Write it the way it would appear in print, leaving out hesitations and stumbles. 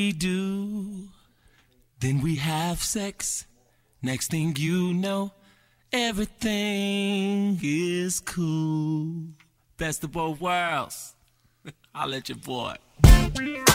we do. Then we have sex. Next thing you know, everything is cool. Best of both worlds. I'll let your boy.